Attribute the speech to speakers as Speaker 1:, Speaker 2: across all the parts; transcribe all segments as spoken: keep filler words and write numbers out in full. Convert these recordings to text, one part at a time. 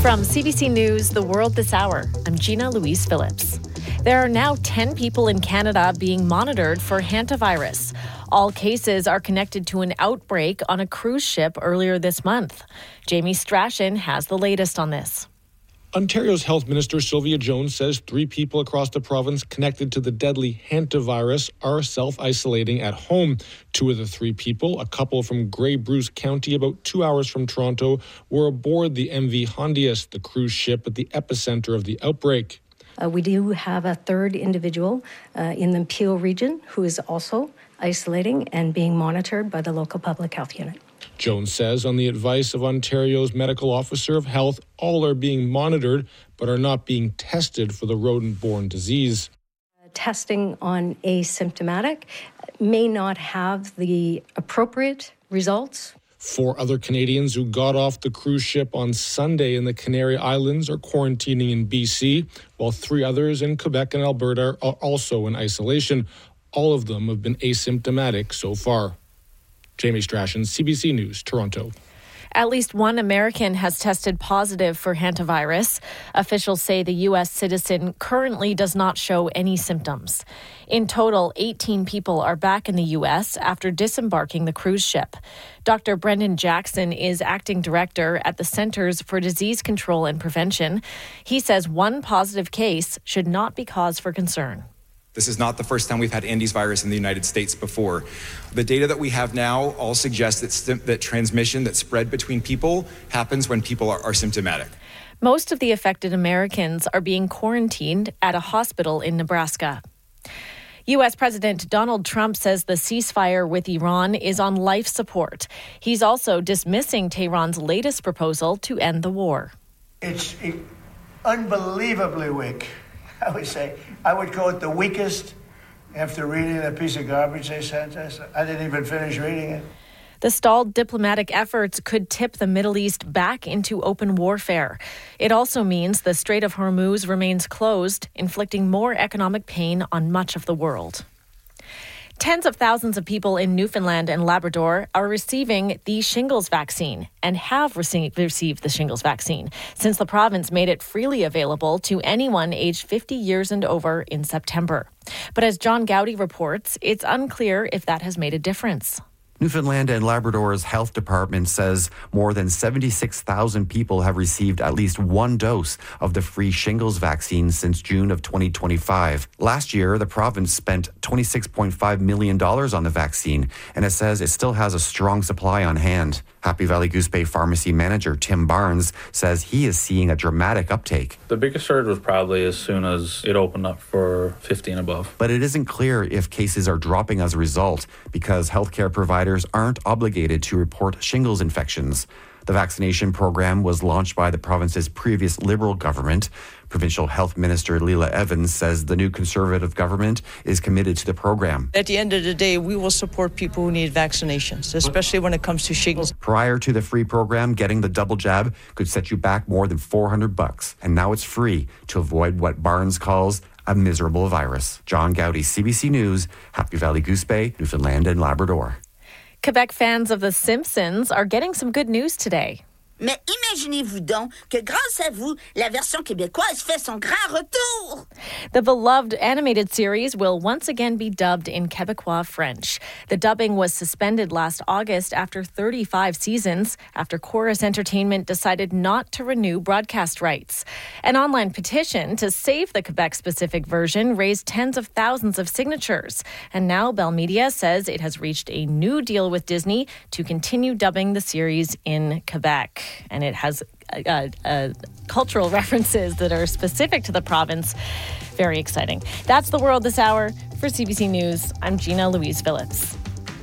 Speaker 1: From C B C News, The World This Hour, I'm Gina Louise Phillips. There are now ten people in Canada being monitored for hantavirus. All cases are connected to an outbreak on a cruise ship earlier this month. Jamie Strachan has the latest on this.
Speaker 2: Ontario's Health Minister Sylvia Jones says three people across the province connected to the deadly hantavirus are self-isolating at home. Two of the three people, a couple from Grey Bruce County about two hours from Toronto, were aboard the M V Hondius, the cruise ship at the epicenter of the outbreak.
Speaker 3: Uh, we do have a third individual uh, in the Peel region who is also isolating and being monitored by the local public health unit.
Speaker 2: Jones says on the advice of Ontario's Medical Officer of Health, all are being monitored but are not being tested for the rodent-borne disease.
Speaker 3: Testing on asymptomatic may not have the appropriate results.
Speaker 2: Four other Canadians who got off the cruise ship on Sunday in the Canary Islands are quarantining in B C, while three others in Quebec and Alberta are also in isolation. All of them have been asymptomatic so far. Jamie Strachan, C B C News, Toronto.
Speaker 1: At least one American has tested positive for hantavirus. Officials say the U S citizen currently does not show any symptoms. In total, eighteen people are back in the U S after disembarking the cruise ship. Doctor Brendan Jackson is acting director at the Centers for Disease Control and Prevention. He says one positive case should not be cause for concern.
Speaker 4: This is not the first time we've had Andes virus in the United States before. The data that we have now all suggests that, st- that transmission that spread between people happens when people are, are symptomatic.
Speaker 1: Most of the affected Americans are being quarantined at a hospital in Nebraska. U S President Donald Trump says the ceasefire with Iran is on life support. He's also dismissing Tehran's latest proposal to end the war.
Speaker 5: It's unbelievably weak. I would say, I would call it the weakest after reading that piece of garbage they sent us. I didn't even finish reading it.
Speaker 1: The stalled diplomatic efforts could tip the Middle East back into open warfare. It also means the Strait of Hormuz remains closed, inflicting more economic pain on much of the world. Tens of thousands of people in Newfoundland and Labrador are receiving the shingles vaccine and have received, received the shingles vaccine since the province made it freely available to anyone aged fifty years and over in September. But as John Gowdy reports, it's unclear if that has made a difference.
Speaker 6: Newfoundland and Labrador's health department says more than seventy-six thousand people have received at least one dose of the free shingles vaccine since June of twenty twenty-five. Last year, the province spent twenty-six point five million dollars on the vaccine, and it says it still has a strong supply on hand. Happy Valley Goose Bay pharmacy manager Tim Barnes says he is seeing a dramatic uptake.
Speaker 7: The biggest surge was probably as soon as it opened up for fifty and above.
Speaker 6: But it isn't clear if cases are dropping as a result because healthcare providers aren't obligated to report shingles infections. The vaccination program was launched by the province's previous Liberal government. Provincial Health Minister Leela Evans says the new Conservative government is committed to the program.
Speaker 8: At the end of the day, we will support people who need vaccinations, especially when it comes to shingles.
Speaker 6: Prior to the free program, getting the double jab could set you back more than four hundred bucks, and now it's free to avoid what Barnes calls a miserable virus. John Gowdy, C B C News, Happy Valley Goose Bay, Newfoundland and Labrador.
Speaker 1: Quebec fans of The Simpsons are getting some good news today.
Speaker 9: Mais imaginez-vous donc que grâce à vous, la version québécoise fait son grand retour.
Speaker 1: The beloved animated series will once again be dubbed in Quebecois French. The dubbing was suspended last August after thirty-five seasons, after Chorus Entertainment decided not to renew broadcast rights. An online petition to save the Quebec-specific version raised tens of thousands of signatures. And now Bell Media says it has reached a new deal with Disney to continue dubbing the series in Quebec. And it has uh, uh, cultural references that are specific to the province. Very exciting. That's The World This Hour. For C B C News, I'm Gina Louise Phillips.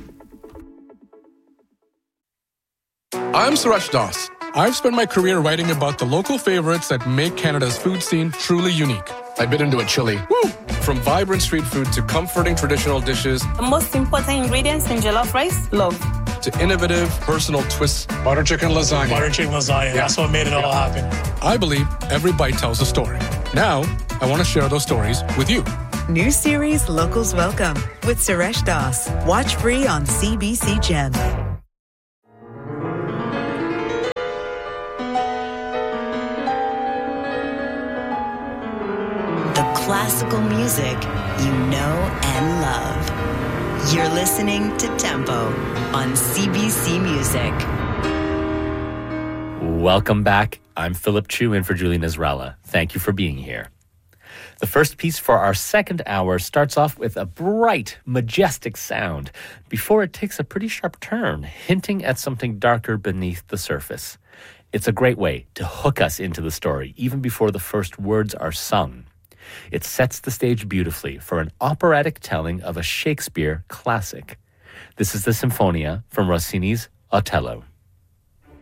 Speaker 10: I'm Suresh Das. I've spent my career writing about the local favorites that make Canada's food scene truly unique. I bit into a chili. Woo! From vibrant street food to comforting traditional dishes.
Speaker 11: The most important ingredients in jollof rice, love.
Speaker 10: To innovative, personal twists. Butter chicken lasagna.
Speaker 12: Butter chicken lasagna. Yeah. That's what made it all happen.
Speaker 10: I believe every bite tells a story. Now, I want to share those stories with you.
Speaker 13: New series Locals Welcome with Suresh Das. Watch free on C B C Gem. classical music you know and love. You're listening to Tempo on C B C Music.
Speaker 14: Welcome back. I'm Philip Chu in for Julie Nasrallah. Thank you for being here. The first piece for our second hour starts off with a bright, majestic sound before it takes a pretty sharp turn, hinting at something darker beneath the surface. It's a great way to hook us into the story, even before the first words are sung. It sets the stage beautifully for an operatic telling of a Shakespeare classic. This is the Sinfonia from Rossini's Otello.